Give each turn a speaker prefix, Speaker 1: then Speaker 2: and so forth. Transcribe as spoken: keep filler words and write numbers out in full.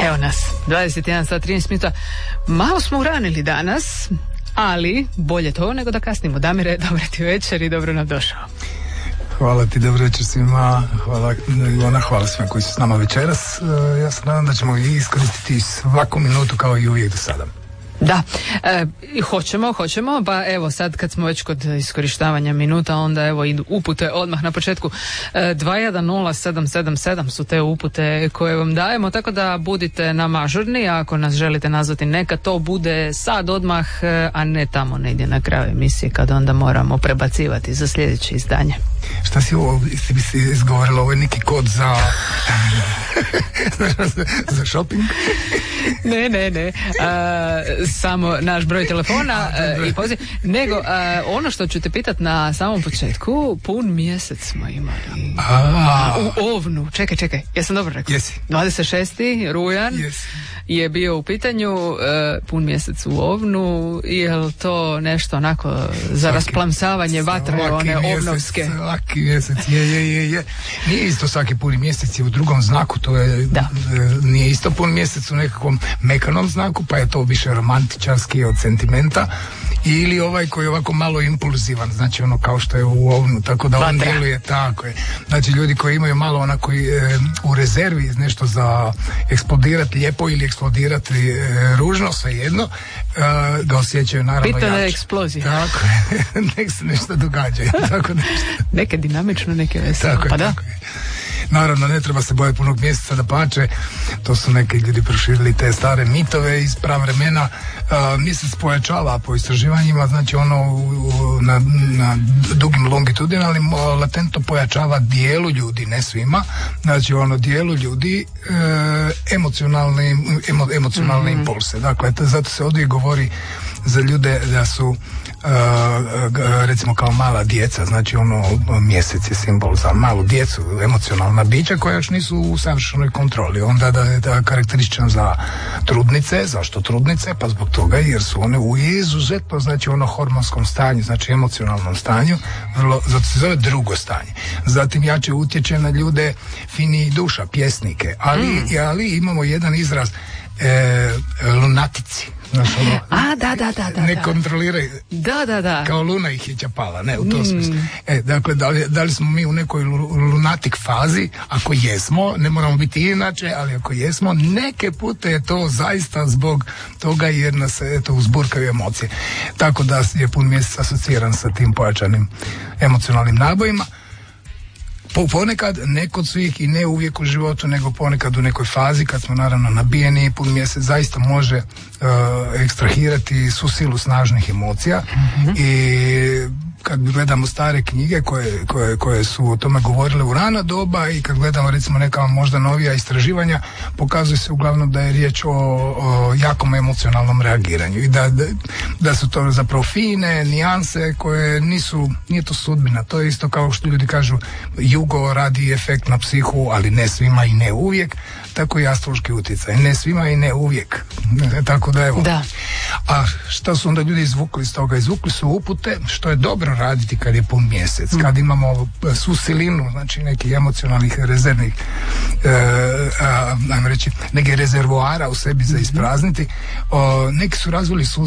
Speaker 1: Evo nas, dvadeset jedan sat trinaest minuta. Malo smo uranili danas, ali bolje to nego da kasnimo. Damire, dobar ti večer i dobro nam došao.
Speaker 2: Hvala ti, dobro večer svima. Hvala Ivona, hvala svima koji su s nama večeras. Ja se nadam da ćemo iskoristiti svaku minutu kao i uvijek do sada.
Speaker 1: Da, e, hoćemo, hoćemo, pa evo sad kad smo već kod iskorištavanja minuta, onda evo idu upute odmah na početku. E, dva jedan nula sedam sedam sedam su te upute koje vam dajemo, tako da budite nam ažurni, a ako nas želite nazvati neka to bude sad odmah, a ne tamo negdje na kraju emisije kad onda moramo prebacivati za sljedeće izdanje.
Speaker 2: Šta si ovo, si bi si izgovorila, ovo je neki kod za za shopping?
Speaker 1: Ne, ne, ne. A, samo naš broj telefona a, i poziv. Nego, a, ono što ću te pitat na samom početku, pun mjesec smo imali.
Speaker 2: A,
Speaker 1: u Ovnu. Čekaj, čekaj. Jesam dobro rekao?
Speaker 2: Jesi.
Speaker 1: dvadeset šesti rujan
Speaker 2: Jesi.
Speaker 1: je bio u pitanju, a, pun mjesec u Ovnu. Je li to nešto onako za svaki, rasplamsavanje vatre, one mjesec, ovnovske?
Speaker 2: Svaki mjesec, je, je, je, je. Nije isto svaki puni mjesec, je u drugom znaku, to je,
Speaker 1: da.
Speaker 2: Nije isto pun mjesec u nekakvom mekanom znaku, pa je to više romantičarski od sentimenta, ili ovaj koji je ovako malo impulzivan, znači ono kao što je u Ovnu, tako da on djeluje tako je. Znači ljudi koji imaju malo onako e, u rezervi nešto za eksplodirati lijepo ili eksplodirati e, ružno, svejedno, e, ga osjećaju naravno jače.
Speaker 1: Pitana je eksplozija.
Speaker 2: Tako je, nek se nešto događa. Tako nešto.
Speaker 1: Neke dinamično, neke veselo.
Speaker 2: Tako je,
Speaker 1: pa da.
Speaker 2: tako je. Naravno, ne treba se bojati punog mjeseca, da pače, to su neki ljudi proširili te stare mitove iz pravremena. Uh, mjesec pojačava po istraživanjima, znači ono uh, na, na dugim longitudinalnim uh, latentno pojačava dijelu ljudi, ne svima, znači ono dijelu ljudi uh, emocionalne, emo, emocionalne mm-hmm. impulse. Dakle, to, zato se ovdje govori za ljude da su Uh, recimo kao mala djeca, znači ono mjesec je simbol za malu djecu, emocionalna bića koja još nisu u savršenoj kontroli. Onda da je da karakterističan za trudnice. Zašto trudnice? Pa zbog toga jer su one u izuzetno, znači ono hormonskom stanju, znači emocionalnom stanju, vrlo, zato se zove drugo stanje. Zatim jače utječe na ljude finiji duša, pjesnike, ali, mm. ali imamo jedan izraz e, lunatici. Znaš, ono,
Speaker 1: a, da, da, da, da.
Speaker 2: Ne kontroliraju.
Speaker 1: Da, da, da.
Speaker 2: Kao luna ih je čapala, ne, u tom mm. smislu. E, dakle, da li, da li smo mi u nekoj lunatik fazi? Ako jesmo, ne moramo biti inače, ali ako jesmo, neke pute je to zaista zbog toga jer nas, eto, uzburkaju emocije. Tako da je pun mjesec asociran sa tim pojačanim emocionalnim nabojima. Po, ponekad, ne kod svih i ne uvijek u životu, nego ponekad u nekoj fazi kad smo naravno nabijeni, pun mjesec zaista može uh, ekstrahirati svu silu snažnih emocija mm-hmm. i kad gledamo stare knjige koje, koje, koje su o tome govorile u rana doba i kad gledamo recimo neka možda novija istraživanja, pokazuje se uglavnom da je riječ o, o jakom emocionalnom reagiranju i da, da, da su to zapravo fine nijanse koje nisu, nije to sudbina, to je isto kao što ljudi kažu jugo radi efekt na psihu, ali ne svima i ne uvijek, tako i astrološki utjecaj, ne svima i ne uvijek, tako da evo.
Speaker 1: Da.
Speaker 2: A šta su onda ljudi izvukli iz toga? Izvukli su upute što je dobro raditi kad je pun mjesec, kad imamo svu silinu, znači nekih emocionalnih rezervnih e, a, ajmo reći, neke rezervoara u sebi za isprazniti. O, neki su razvili sustav